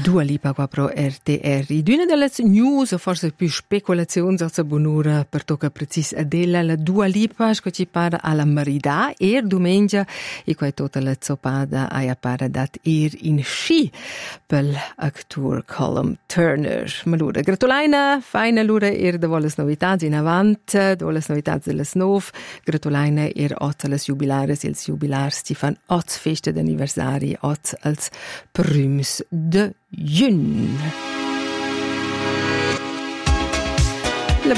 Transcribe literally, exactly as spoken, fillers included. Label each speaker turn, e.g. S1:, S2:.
S1: Dua Lipa qua pro R T R. D'una delle news, o forse più speculazioni, a buon'ora per tocca precis Adela, la Dua Lipa, che ci para alla Merida, er domenica, e qua tutta la zopada a para dat er in sci per l'actor Colm Turner. Ma l'ora, gratulaina, feina l'ora er de voles novità in avant, de voles novità delle nov, gratulaina er ot les jubilares, ils jubilars, ci fan ot feste d'anniversari, ot als prüms de Jün.